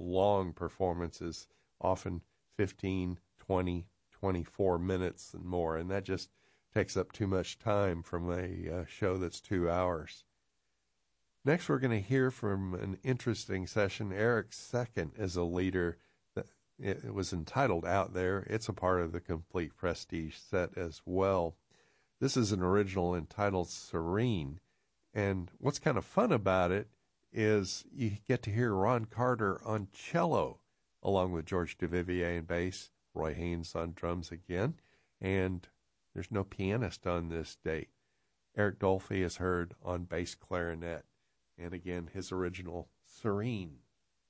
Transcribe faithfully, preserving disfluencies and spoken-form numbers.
long performances, often fifteen, twenty, twenty-four minutes and more, and that just takes up too much time from a uh, show that's two hours. Next, we're going to hear from an interesting session. Eric's second as a leader. It was entitled Out There. It's a part of the Complete Prestige set as well. This is an original entitled Serene. And what's kind of fun about it is you get to hear Ron Carter on cello, along with George Duvivier on bass, Roy Haynes on drums again, and there's no pianist on this date. Eric Dolphy is heard on bass clarinet, and again, his original Serene.